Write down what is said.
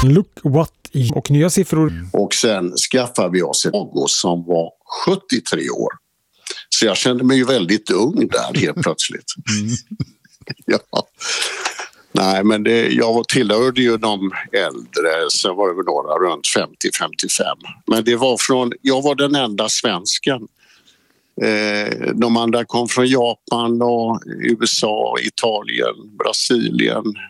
Look what och nya siffror. Och sen skaffade vi oss en Ago som var 73 år. Så jag kände mig ju väldigt ung där helt plötsligt. Ja. Nej, men jag tillhörde ju de äldre, sen var det väl några runt 50-55. Men jag var den enda svensken. De andra kom från Japan och USA, Italien, Brasilien,